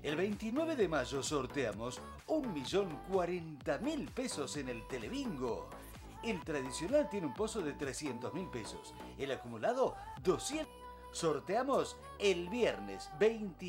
El 29 de mayo sorteamos 1.040.000 pesos en el Telebingo. El tradicional tiene un pozo de 300.000 pesos. El acumulado, 200. Sorteamos el viernes 20.